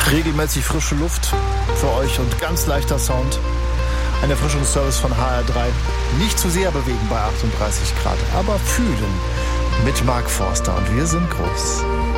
Regelmäßig frische Luft für euch und ganz leichter Sound. Ein Erfrischungsservice von HR3. Nicht zu sehr bewegen bei 38 Grad, aber fühlen mit Mark Forster. Und wir sind groß.